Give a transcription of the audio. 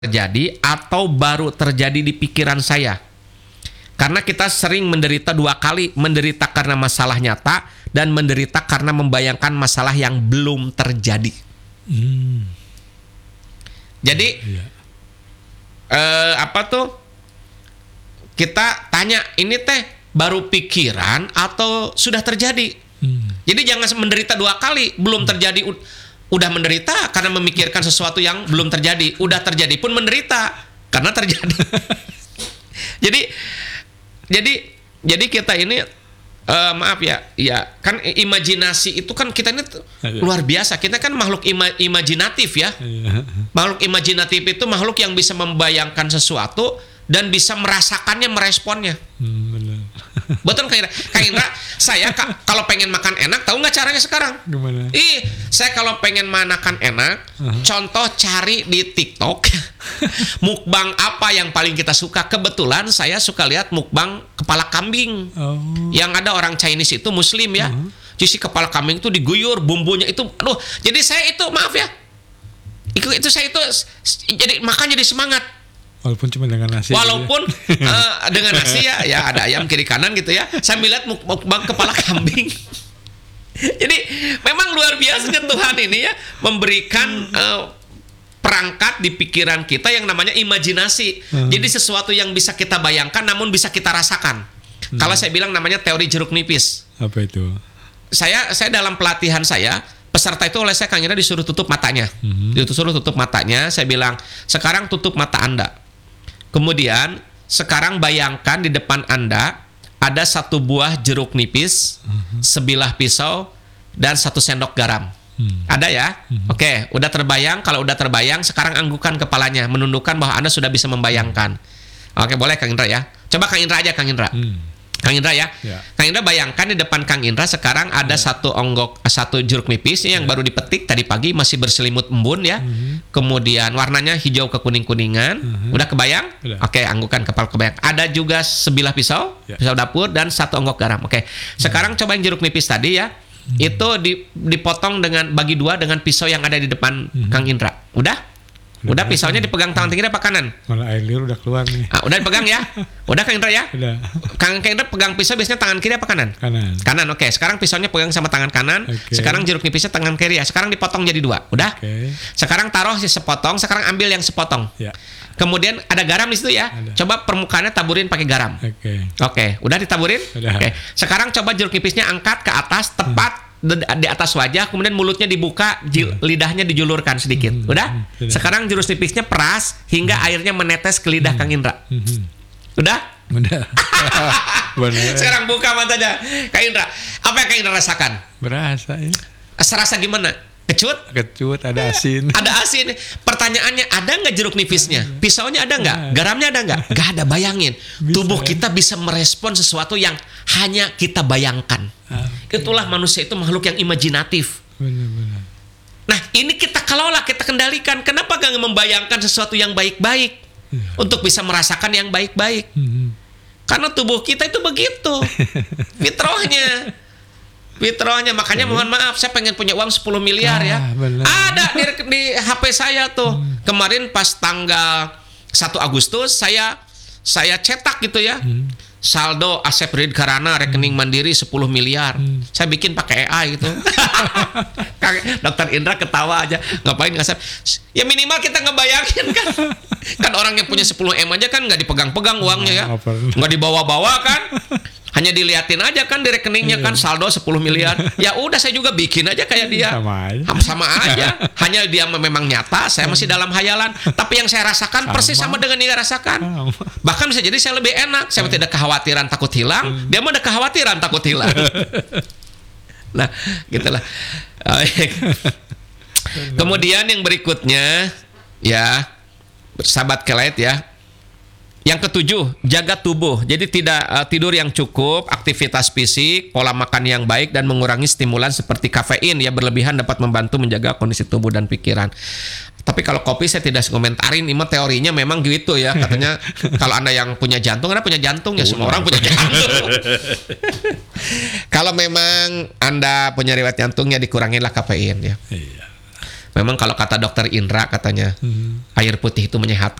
terjadi atau baru terjadi di pikiran saya. Karena kita sering menderita dua kali, menderita karena masalah nyata dan menderita karena membayangkan masalah yang belum terjadi. Jadi kita tanya, ini teh baru pikiran atau sudah terjadi? Jadi jangan menderita dua kali, belum terjadi udah menderita karena memikirkan sesuatu yang belum terjadi, udah terjadi pun menderita karena terjadi. jadi kita ini kan imajinasi itu kan kita ini luar biasa. Kita kan makhluk imajinatif ya. Makhluk imajinatif itu makhluk yang bisa membayangkan sesuatu dan bisa merasakannya, meresponnya. Benar. Betul Kak Indra, saya kalau pengen makan enak, tahu nggak caranya sekarang? Gimana? Saya kalau pengen makan enak, contoh cari di TikTok mukbang apa yang paling kita suka. Kebetulan saya suka lihat mukbang kepala kambing. Yang ada orang Chinese itu Muslim ya. Jadi kepala kambing itu diguyur, bumbunya itu, jadi saya itu maaf ya, itu saya itu jadi makan jadi semangat. Walaupun cuma dengan nasi. Walaupun dengan nasi ya ada ayam kiri kanan gitu ya. Saya melihat mukbang kepala kambing. Jadi memang luar biasa Tuhan ini ya memberikan perangkat di pikiran kita yang namanya imajinasi. Jadi sesuatu yang bisa kita bayangkan namun bisa kita rasakan. Kalau saya bilang namanya teori jeruk nipis. Apa itu? Saya dalam pelatihan saya, peserta itu oleh saya Kang Indra disuruh tutup matanya. Disuruh tutup matanya, saya bilang, sekarang tutup mata Anda. Kemudian sekarang bayangkan di depan Anda ada satu buah jeruk nipis, sebilah pisau, dan 1 sendok garam. Ada ya? Oke, udah terbayang. Kalau udah terbayang, sekarang anggukan kepalanya, menundukkan bahwa Anda sudah bisa membayangkan. Oke, boleh Kang Indra ya. Coba Kang Indra aja, Kang Indra. Kang Indra ya. Kang Indra bayangkan di depan Kang Indra sekarang ada satu jeruk nipis yang baru dipetik tadi pagi, masih berselimut embun ya. Kemudian warnanya hijau ke kuning-kuningan. Udah kebayang? Oke, anggukan kepala kebayang. Ada juga sebilah pisau, pisau dapur dan 1 onggok garam. Oke. Sekarang cobain jeruk nipis tadi ya. Itu dipotong bagi 2 dengan pisau yang ada di depan Kang Indra. Udah pisaunya dipegang tangan kiri apa kanan? Malah air liur udah keluar nih. Udah dipegang ya? Udah Kang Indra ya? Udah. Kang Indra pegang pisau biasanya tangan kiri apa kanan? Kanan, oke. Sekarang pisaunya pegang sama tangan kanan. Sekarang jeruk nipisnya tangan kiri ya. Sekarang dipotong jadi 2. Udah? Sekarang taruh sepotong. Sekarang ambil yang sepotong. Kemudian ada garam di situ ya. Coba permukaannya taburin pakai garam. Oke. Udah ditaburin? Udah. Oke. Sekarang coba jeruk nipisnya angkat ke atas tepat di atas wajah, kemudian mulutnya dibuka, lidahnya dijulurkan sedikit. Udah? Sekarang jeruk nipisnya peras hingga airnya menetes ke lidah Kang Indra. Udah? Udah. Sekarang buka matanya Kang Indra. Apa yang Kang Indra rasakan? Berasa ya. Serasa gimana? Kecut, ada asin. Ada asin. Pertanyaannya, ada nggak jeruk nipisnya? Pisaunya ada nggak? Garamnya ada nggak? Nggak ada. Bayangin, tubuh kita bisa merespon sesuatu yang hanya kita bayangkan. Itulah manusia itu makhluk yang imajinatif. Benar. Nah, ini kita kelola, kita kendalikan. Kenapa nggak membayangkan sesuatu yang baik-baik untuk bisa merasakan yang baik-baik? Karena tubuh kita itu begitu, fitrahnya. Makanya mohon maaf, saya pengen punya uang 10 miliar ya. Bener. Ada di HP saya tuh. Kemarin pas tanggal 1 Agustus saya cetak gitu ya. Saldo Asep Rid Karana rekening Mandiri 10 miliar. Saya bikin pakai AI gitu. Dokter Indra ketawa aja. Ngapain Asep? Ya minimal kita ngebayangin kan. Kan orang yang punya 10 M aja kan nggak dipegang-pegang uangnya ya. Nggak dibawa-bawa kan. Hanya diliatin aja kan di rekeningnya kan saldo 10 miliar. Ya udah saya juga bikin aja kayak dia. Sama aja. Hanya dia memang nyata, saya masih dalam hayalan. Tapi yang saya rasakan persis sama dengan dia rasakan. Bahkan bisa jadi saya lebih enak. Saya tidak kekhawatiran takut hilang, dia mah ada kekhawatiran takut hilang. Nah, gitulah. Kemudian yang berikutnya ya, sahabat Kelait ya. Yang ke-7, jaga tubuh. Jadi tidak tidur yang cukup, aktivitas fisik, pola makan yang baik, dan mengurangi stimulan seperti kafein ya berlebihan dapat membantu menjaga kondisi tubuh dan pikiran. Tapi kalau kopi saya tidak komentarin, ini teorinya memang gitu ya. Katanya kalau Anda yang punya jantung, Anda punya jantung ya, semua orang punya jantung. Kalau memang Anda punya riwayat jantung ya dikuranginlah kafein ya. Memang kalau kata dokter Indra katanya, air putih itu menyehatkan.